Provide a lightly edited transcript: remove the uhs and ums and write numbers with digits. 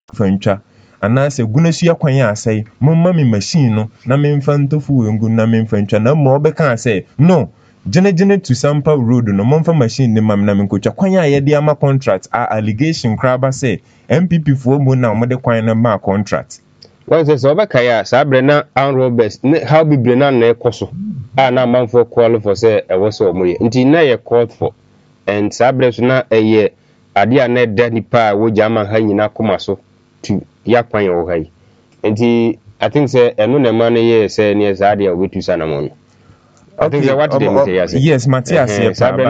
Frencha. And I say, Gunesia Quanya say, Mamma machine no, na me infantofu and good na me Frencha, no more can say, no. Jene to sample road no monfa machine ne mam na me kocha kwanya ye de ama contract a allegation kraba say MPP for mo na mo de kwan na ma contract. One says Obakaya, Sabrina and Roberts, how be Brena na ekoso. Ah, na man for call for say a was so money. Until na ye called for. And Sabrina a year, Adia net daddy pa, wo jama hanging na kumaso to Yakwan or hay. And I think say, and no money ye say near Zadia with you Sanamon. I think what yes, Matthias,